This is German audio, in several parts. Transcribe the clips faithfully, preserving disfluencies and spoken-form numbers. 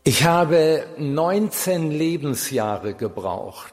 Ich habe neunzehn Lebensjahre gebraucht,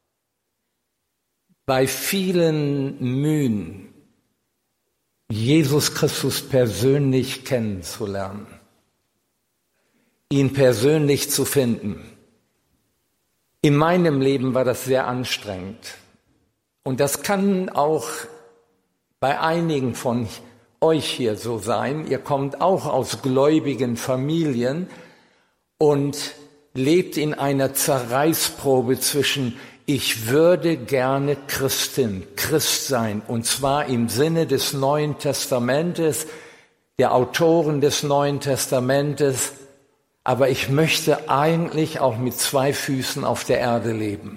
bei vielen Mühen, Jesus Christus persönlich kennenzulernen, ihn persönlich zu finden. In meinem Leben war das sehr anstrengend. Und das kann auch bei einigen von euch hier so sein. Ihr kommt auch aus gläubigen Familien und lebt in einer Zerreißprobe zwischen ich würde gerne Christin, Christ sein, und zwar im Sinne des Neuen Testamentes, der Autoren des Neuen Testamentes, aber ich möchte eigentlich auch mit zwei Füßen auf der Erde leben.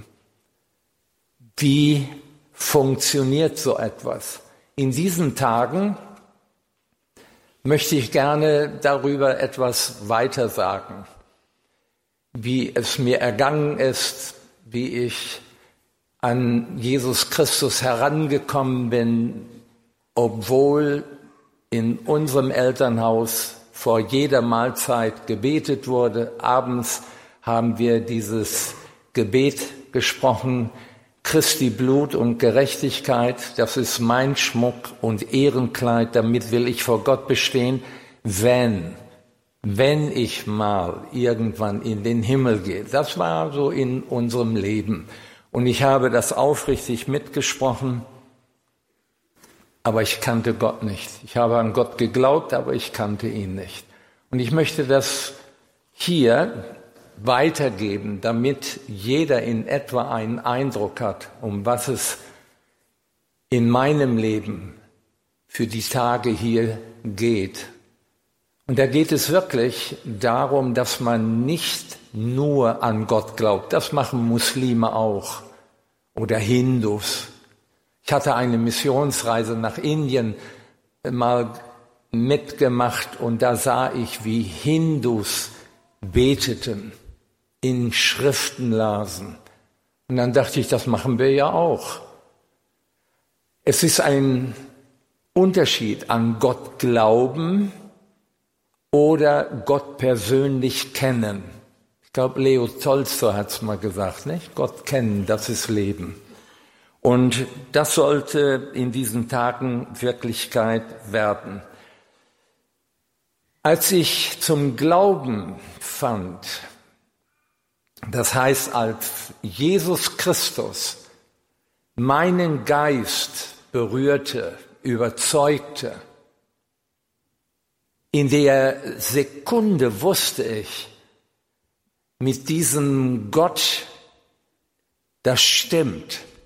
Wie funktioniert so etwas? In diesen Tagen möchte ich gerne darüber etwas weiter sagen, wie es mir ergangen ist, wie ich an Jesus Christus herangekommen bin, obwohl in unserem Elternhaus vor jeder Mahlzeit gebetet wurde. Abends haben wir dieses Gebet gesprochen: Christi Blut und Gerechtigkeit, das ist mein Schmuck und Ehrenkleid, damit will ich vor Gott bestehen, wenn, wenn ich mal irgendwann in den Himmel gehe. Das war so in unserem Leben. Und ich habe das aufrichtig mitgesprochen, aber ich kannte Gott nicht. Ich habe an Gott geglaubt, aber ich kannte ihn nicht. Und ich möchte das hier weitergeben, damit jeder in etwa einen Eindruck hat, um was es in meinem Leben für die Tage hier geht. Und da geht es wirklich darum, dass man nicht nur an Gott glaubt. Das machen Muslime auch oder Hindus. Ich hatte eine Missionsreise nach Indien mal mitgemacht und da sah ich, wie Hindus beteten, in Schriften lasen. Und dann dachte ich, das machen wir ja auch. Es ist ein Unterschied an Gott glauben oder Gott persönlich kennen. Ich glaube, Leo Tolstoi hat es mal gesagt, nicht? Gott kennen, das ist Leben. Und das sollte in diesen Tagen Wirklichkeit werden. Als ich zum Glauben fand, das heißt, als Jesus Christus meinen Geist berührte, überzeugte, in der Sekunde wusste ich, mit diesem Gott, das stimmt.